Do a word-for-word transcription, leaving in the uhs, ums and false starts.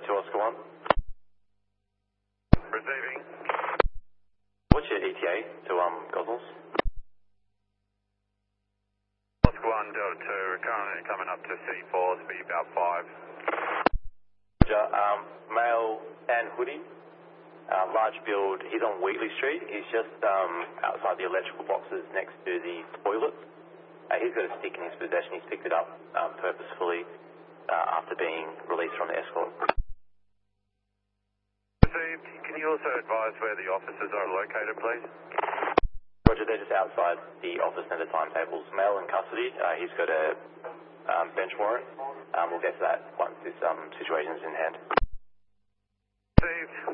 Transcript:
to Oscar one. Receiving. What's your E T A to um Gozzles? Oscar one, Delta two, we're currently coming up to C four, to be about five. Roger, um, male and hoodie, uh, large build, he's on Wheatley Street, he's just um, outside the electrical boxes next to the toilet. Uh, he's got a stick in his possession, he's picked it up um, purposefully uh, after being released from the escort. Received. Can you also advise where the officers are located, please? Roger, they're just outside the office and the timetables. Male in custody, uh, he's got a um, bench warrant. Um, we'll get to that once this um, situation is in hand. Received.